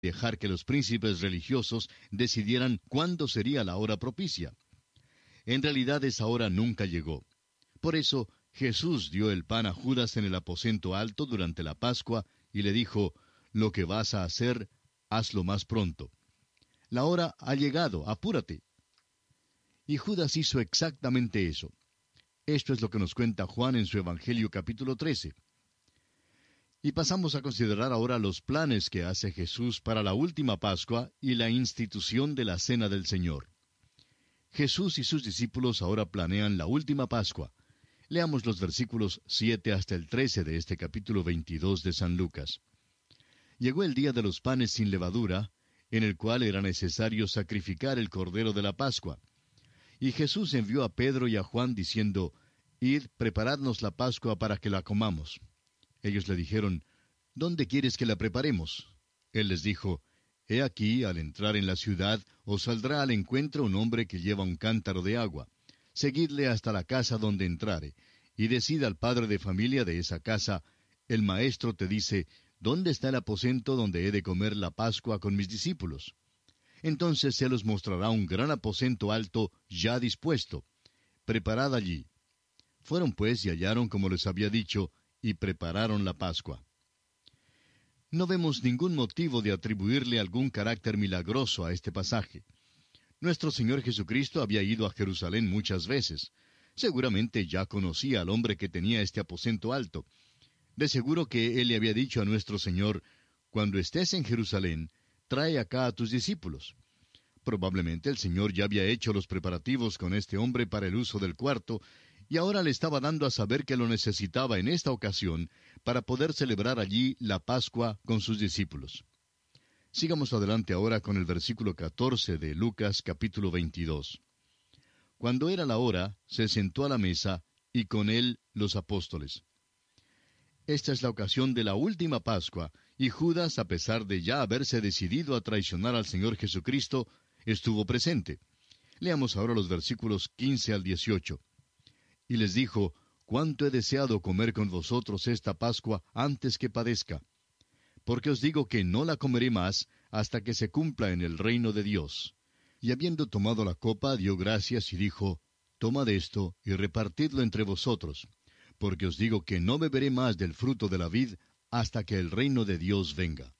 dejar que los príncipes religiosos decidieran cuándo sería la hora propicia. En realidad esa hora nunca llegó. Por eso Jesús dio el pan a Judas en el aposento alto durante la Pascua y le dijo, «Lo que vas a hacer, hazlo más pronto. La hora ha llegado, apúrate». Y Judas hizo exactamente eso. Esto es lo que nos cuenta Juan en su Evangelio capítulo 13. Y pasamos a considerar ahora los planes que hace Jesús para la última Pascua y la institución de la Cena del Señor. Jesús y sus discípulos ahora planean la última Pascua. Leamos los versículos 7 hasta el 13 de este capítulo 22 de San Lucas. Llegó el día de los panes sin levadura, en el cual era necesario sacrificar el cordero de la Pascua. Y Jesús envió a Pedro y a Juan diciendo, «Id, preparadnos la Pascua para que la comamos». Ellos le dijeron, «¿Dónde quieres que la preparemos?» Él les dijo, «He aquí, al entrar en la ciudad, os saldrá al encuentro un hombre que lleva un cántaro de agua. Seguidle hasta la casa donde entrare, y decid al padre de familia de esa casa, el maestro te dice, ¿dónde está el aposento donde he de comer la Pascua con mis discípulos? Entonces se los mostrará un gran aposento alto ya dispuesto. Preparad allí». Fueron pues y hallaron como les había dicho, y prepararon la Pascua. No vemos ningún motivo de atribuirle algún carácter milagroso a este pasaje. Nuestro Señor Jesucristo había ido a Jerusalén muchas veces. Seguramente ya conocía al hombre que tenía este aposento alto. De seguro que Él le había dicho a nuestro Señor, «Cuando estés en Jerusalén, trae acá a tus discípulos». Probablemente el Señor ya había hecho los preparativos con este hombre para el uso del cuarto, y ahora le estaba dando a saber que lo necesitaba en esta ocasión para poder celebrar allí la Pascua con sus discípulos. Sigamos adelante ahora con el versículo 14 de Lucas capítulo 22. Cuando era la hora, se sentó a la mesa, y con él los apóstoles. Esta es la ocasión de la última Pascua, y Judas, a pesar de ya haberse decidido a traicionar al Señor Jesucristo, estuvo presente. Leamos ahora los versículos 15 al 18. Y les dijo, «Cuánto he deseado comer con vosotros esta Pascua antes que padezca. Porque os digo que no la comeré más hasta que se cumpla en el reino de Dios». Y habiendo tomado la copa, dio gracias y dijo, «Tomad esto y repartidlo entre vosotros, porque os digo que no beberé más del fruto de la vid hasta que el reino de Dios venga».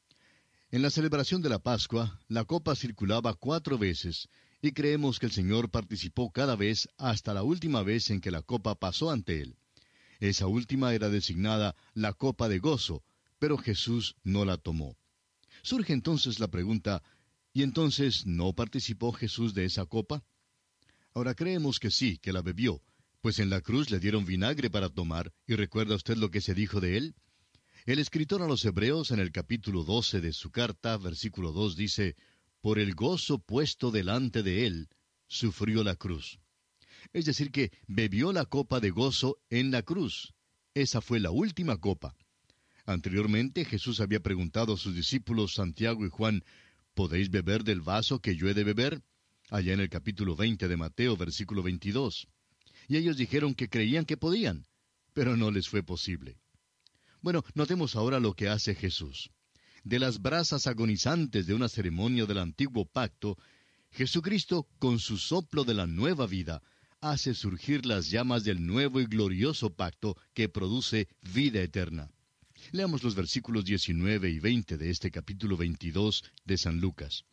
En la celebración de la Pascua, la copa circulaba 4 veces, y creemos que el Señor participó cada vez hasta la última vez en que la copa pasó ante Él. Esa última era designada la copa de gozo, pero Jesús no la tomó. Surge entonces la pregunta, ¿y entonces no participó Jesús de esa copa? Ahora creemos que sí, que la bebió, pues en la cruz le dieron vinagre para tomar, y ¿recuerda usted lo que se dijo de él? El escritor a los Hebreos en el capítulo 12 de su carta, versículo 2, dice, «Por el gozo puesto delante de él, sufrió la cruz». Es decir, que bebió la copa de gozo en la cruz. Esa fue la última copa. Anteriormente Jesús había preguntado a sus discípulos Santiago y Juan, ¿podéis beber del vaso que yo he de beber? Allá en el capítulo 20 de Mateo, versículo 22. Y ellos dijeron que creían que podían, pero no les fue posible. Bueno, notemos ahora lo que hace Jesús. De las brasas agonizantes de una ceremonia del antiguo pacto, Jesucristo, con su soplo de la nueva vida, hace surgir las llamas del nuevo y glorioso pacto que produce vida eterna. Leamos los versículos 19 y 20 de este capítulo 22 de San Lucas.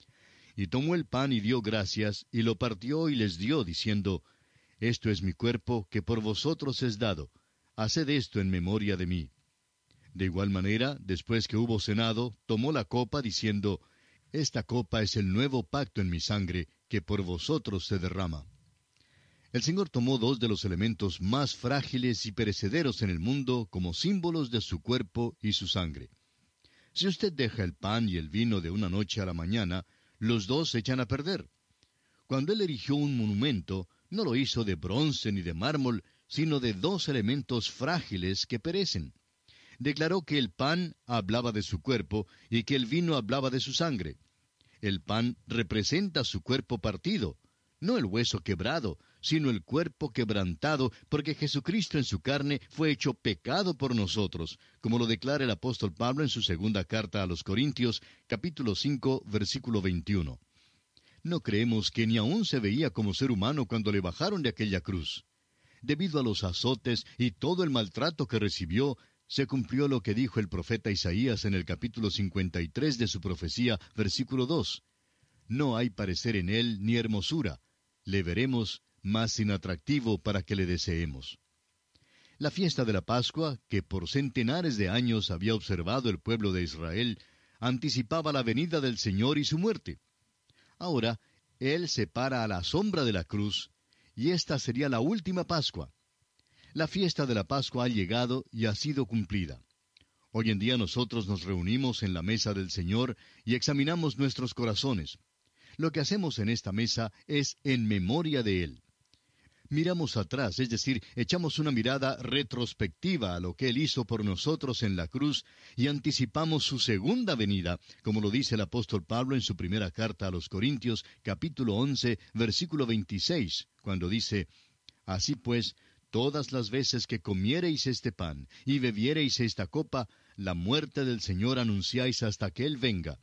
Y tomó el pan y dio gracias, y lo partió y les dio, diciendo, «Esto es mi cuerpo, que por vosotros es dado. Haced esto en memoria de mí». De igual manera, después que hubo cenado, tomó la copa, diciendo, «Esta copa es el nuevo pacto en mi sangre, que por vosotros se derrama». El Señor tomó 2 de los elementos más frágiles y perecederos en el mundo como símbolos de su cuerpo y su sangre. Si usted deja el pan y el vino de una noche a la mañana, los 2 se echan a perder. Cuando Él erigió un monumento, no lo hizo de bronce ni de mármol, sino de 2 elementos frágiles que perecen. Declaró que el pan hablaba de su cuerpo y que el vino hablaba de su sangre. El pan representa su cuerpo partido. no el hueso quebrado, sino el cuerpo quebrantado, porque Jesucristo en su carne fue hecho pecado por nosotros, como lo declara el apóstol Pablo en su segunda carta a los Corintios, capítulo 5, versículo 21. No creemos que ni aún se veía como ser humano cuando le bajaron de aquella cruz. Debido a los azotes y todo el maltrato que recibió, se cumplió lo que dijo el profeta Isaías en el capítulo 53 de su profecía, versículo 2. No hay parecer en él ni hermosura. Le veremos, mas sin atractivo para que le deseemos. La fiesta de la Pascua, que por centenares de años había observado el pueblo de Israel, anticipaba la venida del Señor y su muerte. Ahora, Él se para a la sombra de la cruz, y esta sería la última Pascua. La fiesta de la Pascua ha llegado y ha sido cumplida. Hoy en día nosotros nos reunimos en la mesa del Señor y examinamos nuestros corazones. Lo que hacemos en esta mesa es en memoria de Él. Miramos atrás, es decir, echamos una mirada retrospectiva a lo que Él hizo por nosotros en la cruz y anticipamos su segunda venida, como lo dice el apóstol Pablo en su primera carta a los Corintios, capítulo 11, versículo 26, cuando dice: Así pues, todas las veces que comiereis este pan y bebiereis esta copa, la muerte del Señor anunciáis hasta que Él venga.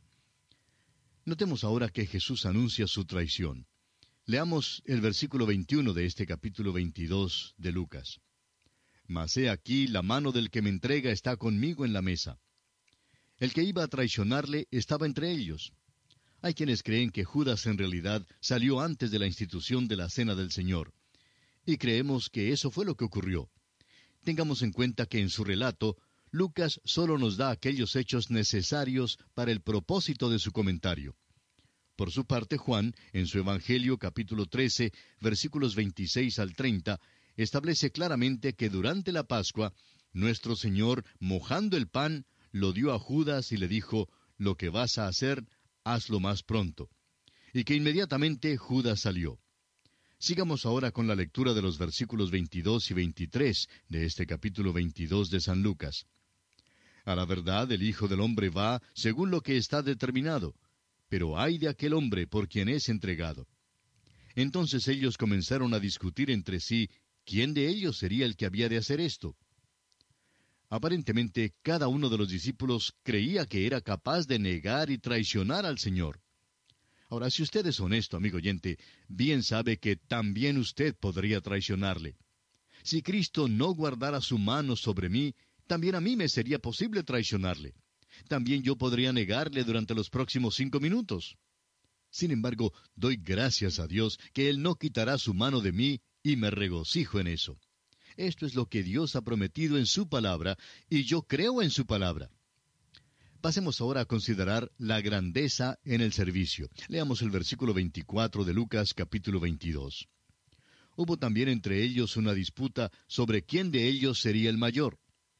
Notemos ahora que Jesús anuncia su traición. Leamos el versículo 21 de este capítulo 22 de Lucas. Mas he aquí, la mano del que me entrega está conmigo en la mesa. El que iba a traicionarle estaba entre ellos. Hay quienes creen que Judas en realidad salió antes de la institución de la Cena del Señor. Y creemos que eso fue lo que ocurrió. Tengamos en cuenta que en su relato, Lucas solo nos da aquellos hechos necesarios para el propósito de su comentario. Por su parte, Juan, en su Evangelio capítulo 13, versículos 26 al 30, establece claramente que durante la Pascua, nuestro Señor, mojando el pan, lo dio a Judas y le dijo: «Lo que vas a hacer, hazlo más pronto». Y que inmediatamente Judas salió. Sigamos ahora con la lectura de los versículos 22 y 23 de este capítulo 22 de San Lucas. A la verdad, el Hijo del Hombre va según lo que está determinado, pero ay de aquel hombre por quien es entregado. Entonces ellos comenzaron a discutir entre sí quién de ellos sería el que había de hacer esto. Aparentemente, cada uno de los discípulos creía que era capaz de negar y traicionar al Señor. Ahora, si usted es honesto, amigo oyente, bien sabe que también usted podría traicionarle. Si Cristo no guardara su mano sobre mí, también a mí me sería posible traicionarle. También yo podría negarle durante los próximos 5 minutos. Sin embargo, doy gracias a Dios que Él no quitará su mano de mí y me regocijo en eso. Esto es lo que Dios ha prometido en su palabra y yo creo en su palabra. Pasemos ahora a considerar la grandeza en el servicio. Leamos el versículo 24 de Lucas capítulo 22. Hubo también entre ellos una disputa sobre quién de ellos sería el mayor.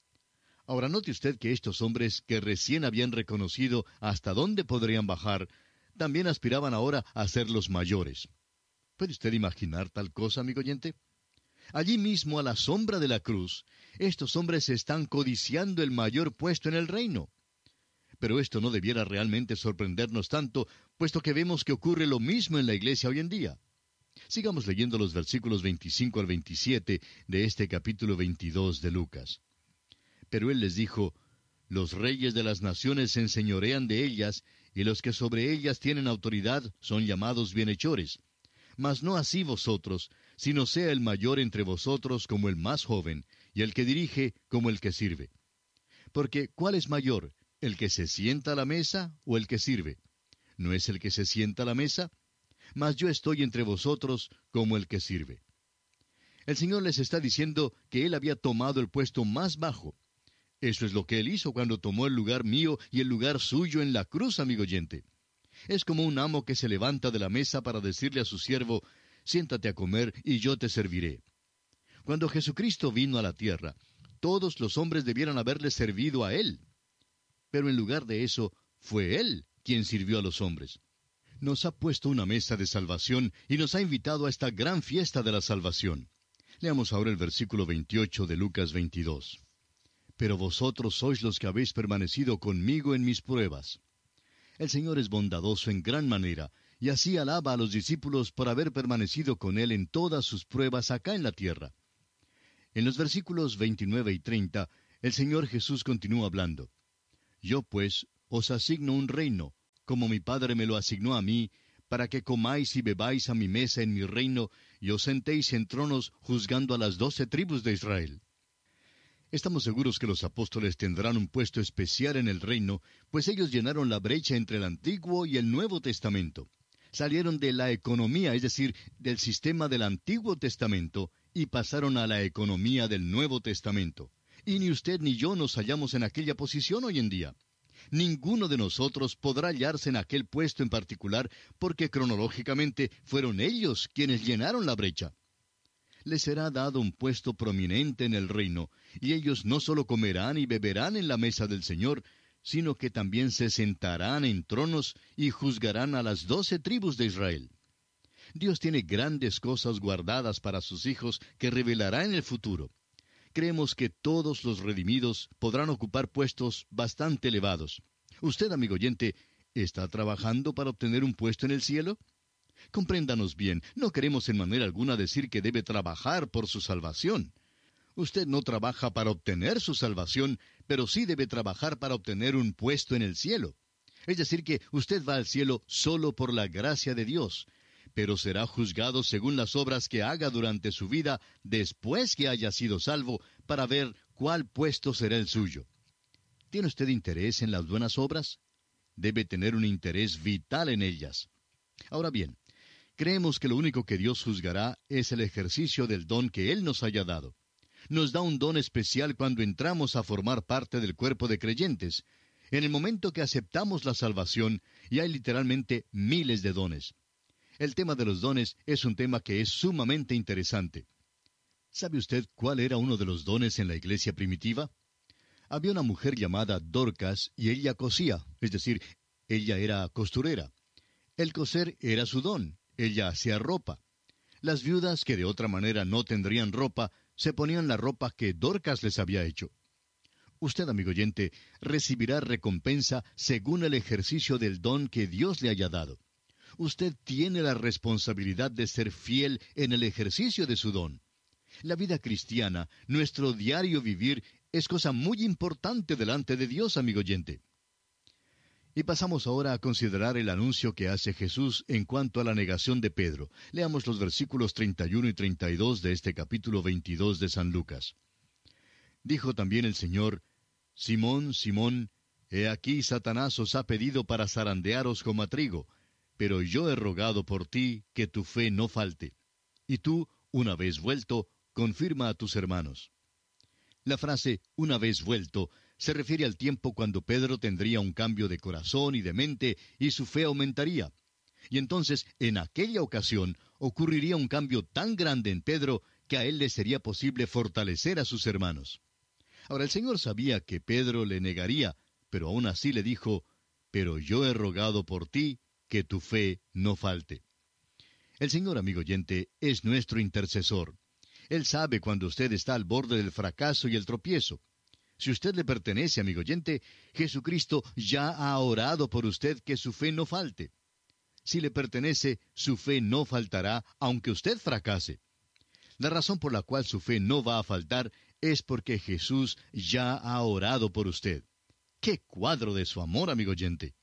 Ahora note usted que estos hombres que recién habían reconocido hasta dónde podrían bajar, también aspiraban ahora a ser los mayores. ¿Puede usted imaginar tal cosa, amigo oyente? Allí mismo, a la sombra de la cruz, estos hombres están codiciando el mayor puesto en el reino. Pero esto no debiera realmente sorprendernos tanto, puesto que vemos que ocurre lo mismo en la iglesia hoy en día. Sigamos leyendo los versículos 25 al 27 de este capítulo 22 de Lucas. Pero él les dijo: «Los reyes de las naciones se enseñorean de ellas, y los que sobre ellas tienen autoridad son llamados bienhechores. Mas no así vosotros, sino sea el mayor entre vosotros como el más joven, y el que dirige como el que sirve. Porque ¿cuál es mayor, el que se sienta a la mesa o el que sirve? ¿No es el que se sienta a la mesa? Mas yo estoy entre vosotros como el que sirve». El Señor les está diciendo que Él había tomado el puesto más bajo. Eso es lo que Él hizo cuando tomó el lugar mío y el lugar suyo en la cruz, amigo oyente. Es como un amo que se levanta de la mesa para decirle a su siervo: «Siéntate a comer y yo te serviré». Cuando Jesucristo vino a la tierra, todos los hombres debieran haberle servido a Él. Pero en lugar de eso, fue Él quien sirvió a los hombres. Nos ha puesto una mesa de salvación y nos ha invitado a esta gran fiesta de la salvación. Leamos ahora el versículo 28 de Lucas 22. «Pero vosotros sois los que habéis permanecido conmigo en mis pruebas». El Señor es bondadoso en gran manera, y así alaba a los discípulos por haber permanecido con Él en todas sus pruebas acá en la tierra. En los versículos 29 y 30, el Señor Jesús continúa hablando. Yo pues os asigno un reino, como mi Padre me lo asignó a mí, para que comáis y bebáis a mi mesa en mi reino, y os sentéis en tronos juzgando a las 12 tribus de Israel. Estamos seguros que los apóstoles tendrán un puesto especial en el reino, pues ellos llenaron la brecha entre el Antiguo y el Nuevo Testamento. Salieron de la economía, es decir, del sistema del Antiguo Testamento, y pasaron a la economía del Nuevo Testamento. Y ni usted ni yo nos hallamos en aquella posición hoy en día. Ninguno de nosotros podrá hallarse en aquel puesto en particular, porque cronológicamente fueron ellos quienes llenaron la brecha. Les será dado un puesto prominente en el reino, y ellos no solo comerán y beberán en la mesa del Señor, sino que también se sentarán en tronos y juzgarán a las 12 tribus de Israel. Dios tiene grandes cosas guardadas para sus hijos que revelará en el futuro. Creemos que todos los redimidos podrán ocupar puestos bastante elevados. Usted, amigo oyente, ¿está trabajando para obtener un puesto en el cielo? Compréndanos bien, no queremos en manera alguna decir que debe trabajar por su salvación. Usted no trabaja para obtener su salvación, pero sí debe trabajar para obtener un puesto en el cielo. Es decir, que usted va al cielo solo por la gracia de Dios, pero será juzgado según las obras que haga durante su vida después que haya sido salvo, para ver cuál puesto será el suyo. ¿Tiene usted interés en las buenas obras? Debe tener un interés vital en ellas. Ahora bien, creemos que lo único que Dios juzgará es el ejercicio del don que Él nos haya dado. Nos da un don especial cuando entramos a formar parte del cuerpo de creyentes, en el momento que aceptamos la salvación, y hay literalmente miles de dones. El tema de los dones es un tema que es sumamente interesante. ¿Sabe usted cuál era uno de los dones en la iglesia primitiva? Había una mujer llamada Dorcas y ella cosía, es decir, ella era costurera. El coser era su don, ella hacía ropa. Las viudas que de otra manera no tendrían ropa, se ponían la ropa que Dorcas les había hecho. Usted, amigo oyente, recibirá recompensa según el ejercicio del don que Dios le haya dado. Usted tiene la responsabilidad de ser fiel en el ejercicio de su don. La vida cristiana, nuestro diario vivir, es cosa muy importante delante de Dios, amigo oyente. Y pasamos ahora a considerar el anuncio que hace Jesús en cuanto a la negación de Pedro. Leamos los versículos 31 y 32 de este capítulo 22 de San Lucas. Dijo también el Señor: Simón, Simón, he aquí Satanás os ha pedido para zarandearos como a trigo, pero yo he rogado por ti que tu fe no falte. Y tú, una vez vuelto, confirma a tus hermanos. La frase una vez vuelto se refiere al tiempo cuando Pedro tendría un cambio de corazón y de mente y su fe aumentaría. Y entonces, en aquella ocasión, ocurriría un cambio tan grande en Pedro que a él le sería posible fortalecer a sus hermanos. Ahora, el Señor sabía que Pedro le negaría, pero aún así le dijo: pero yo he rogado por ti que tu fe no falte. El Señor, amigo oyente, es nuestro intercesor. Él sabe cuando usted está al borde del fracaso y el tropiezo. Si usted le pertenece, amigo oyente, Jesucristo ya ha orado por usted que su fe no falte. Si le pertenece, su fe no faltará, aunque usted fracase. La razón por la cual su fe no va a faltar es porque Jesús ya ha orado por usted. ¡Qué cuadro de su amor, amigo oyente!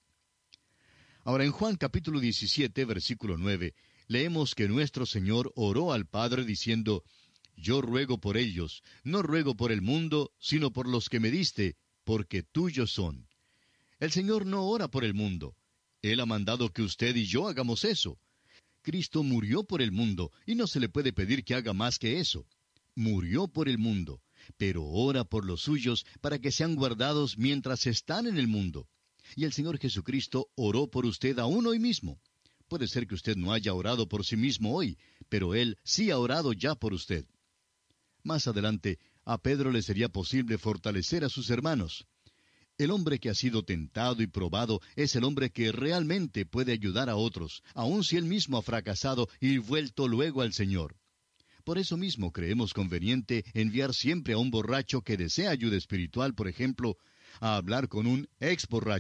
Ahora, en Juan capítulo 17, versículo 9, leemos que nuestro Señor oró al Padre diciendo: yo ruego por ellos, no ruego por el mundo, sino por los que me diste, porque tuyos son. El Señor no ora por el mundo. Él ha mandado que usted y yo hagamos eso. Cristo murió por el mundo, y no se le puede pedir que haga más que eso. Murió por el mundo, pero ora por los suyos para que sean guardados mientras están en el mundo. Y el Señor Jesucristo oró por usted aún hoy mismo. Puede ser que usted no haya orado por sí mismo hoy, pero Él sí ha orado ya por usted. Más adelante, a Pedro le sería posible fortalecer a sus hermanos. El hombre que ha sido tentado y probado es el hombre que realmente puede ayudar a otros, aun si él mismo ha fracasado y vuelto luego al Señor. Por eso mismo creemos conveniente enviar siempre a un borracho que desea ayuda espiritual, por ejemplo, a hablar con un ex borracho,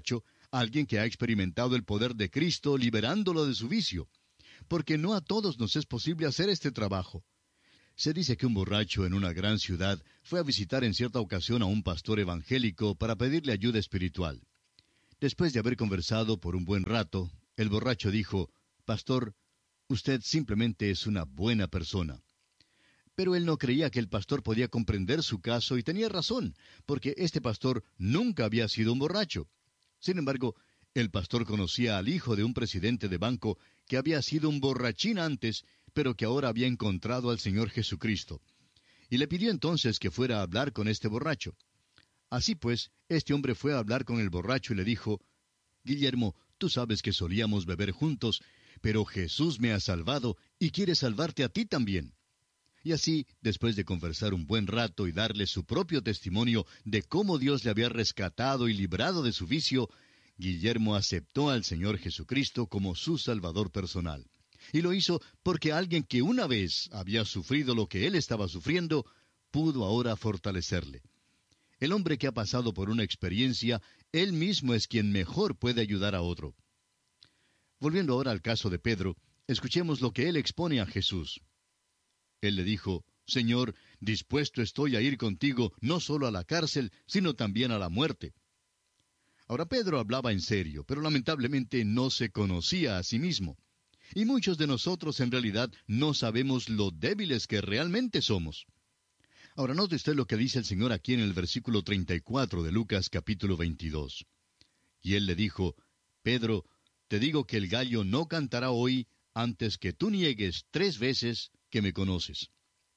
alguien que ha experimentado el poder de Cristo liberándolo de su vicio, porque no a todos nos es posible hacer este trabajo. Se dice que un borracho en una gran ciudad fue a visitar en cierta ocasión a un pastor evangélico para pedirle ayuda espiritual. Después de haber conversado por un buen rato, el borracho dijo: «Pastor, usted simplemente es una buena persona». Pero él no creía que el pastor podía comprender su caso, y tenía razón, porque este pastor nunca había sido un borracho. Sin embargo, el pastor conocía al hijo de un presidente de banco que había sido un borrachín antes, pero que ahora había encontrado al Señor Jesucristo. Y le pidió entonces que fuera a hablar con este borracho. Así pues, este hombre fue a hablar con el borracho y le dijo: «Guillermo, tú sabes que solíamos beber juntos, pero Jesús me ha salvado y quiere salvarte a ti también». Y así, después de conversar un buen rato y darle su propio testimonio de cómo Dios le había rescatado y librado de su vicio, Guillermo aceptó al Señor Jesucristo como su Salvador personal. Y lo hizo porque alguien que una vez había sufrido lo que él estaba sufriendo, pudo ahora fortalecerle. El hombre que ha pasado por una experiencia, él mismo es quien mejor puede ayudar a otro. Volviendo ahora al caso de Pedro, escuchemos lo que él expone a Jesús. Él le dijo: «Señor, dispuesto estoy a ir contigo no solo a la cárcel, sino también a la muerte». Ahora Pedro hablaba en serio, pero lamentablemente no se conocía a sí mismo. Y muchos de nosotros en realidad no sabemos lo débiles que realmente somos. Ahora note usted lo que dice el Señor aquí en el versículo 34 de Lucas capítulo 22. Y él le dijo: «Pedro, te digo que el gallo no cantará hoy antes que tú niegues 3 veces que me conoces».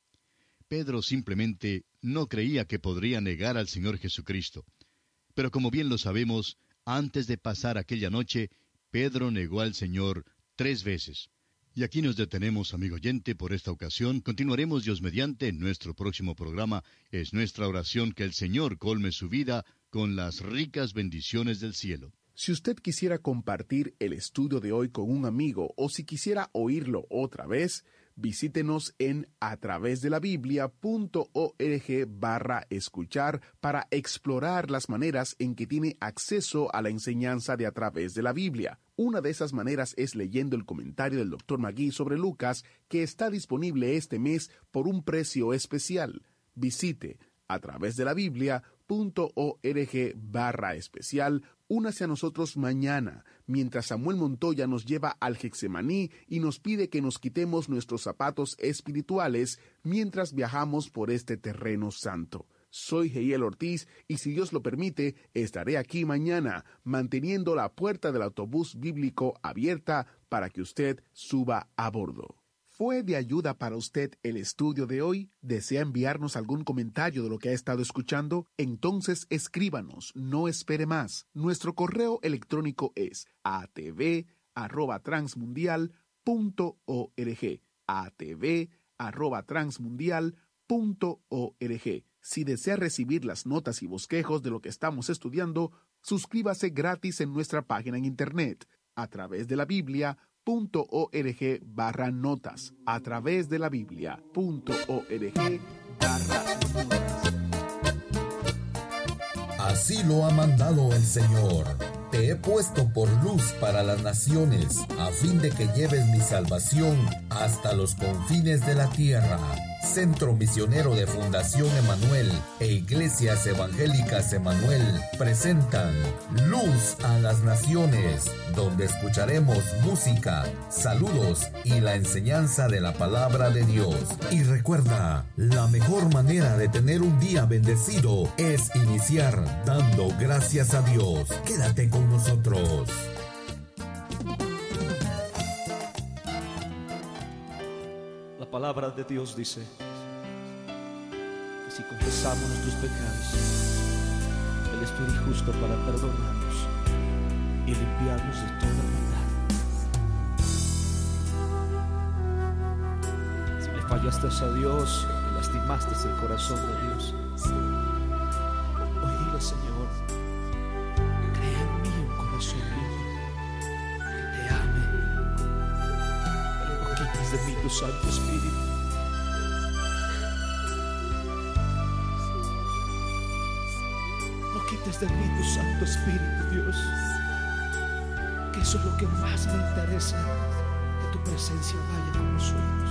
Pedro simplemente no creía que podría negar al Señor Jesucristo. Pero como bien lo sabemos, antes de pasar aquella noche, Pedro negó al Señor 3 veces. Y aquí nos detenemos, amigo oyente, por esta ocasión. Continuaremos Dios mediante en nuestro próximo programa. Es nuestra oración que el Señor colme su vida con las ricas bendiciones del cielo. Si usted quisiera compartir el estudio de hoy con un amigo o si quisiera oírlo otra vez, visítenos en atravesdelabiblia.org/escuchar para explorar las maneras en que tiene acceso a la enseñanza de A Través de la Biblia. Una de esas maneras es leyendo el comentario del Dr. Magui sobre Lucas, que está disponible este mes por un precio especial. Visite atravesdelabiblia.org/especial. Únase a nosotros mañana, mientras Samuel Montoya nos lleva al Getsemaní y nos pide que nos quitemos nuestros zapatos espirituales mientras viajamos por este terreno santo. Soy Heiel Ortiz y, si Dios lo permite, estaré aquí mañana, manteniendo la puerta del autobús bíblico abierta para que usted suba a bordo. ¿Fue de ayuda para usted el estudio de hoy? ¿Desea enviarnos algún comentario de lo que ha estado escuchando? Entonces escríbanos, no espere más. Nuestro correo electrónico es atv@transmundial.org. atv@transmundial.org. Si desea recibir las notas y bosquejos de lo que estamos estudiando, suscríbase gratis en nuestra página en internet, atravesdelabiblia.org/notas, atravesdelabiblia.org/notas. Así lo ha mandado el Señor. Te he puesto por luz para las naciones, a fin de que lleves mi salvación hasta los confines de la tierra. Centro Misionero de Fundación Emanuel e Iglesias Evangélicas Emanuel presentan Luz a las Naciones, donde escucharemos música, saludos y la enseñanza de la palabra de Dios. Y recuerda, la mejor manera de tener un día bendecido es iniciar dando gracias a Dios. Quédate con nosotros. La palabra de Dios dice que si confesamos nuestros pecados, Él es fiel y justo para perdonarnos y limpiarnos de toda maldad. Si le fallaste a Dios, le lastimaste el corazón de Dios, hoy dile: Señor, crea en mí un corazón nuevo, que te ame, pero no quites de mí tu Santo Espíritu. No quites de mí tu Santo Espíritu, Dios. Eso es lo que más me interesa, que tu presencia vaya con nosotros.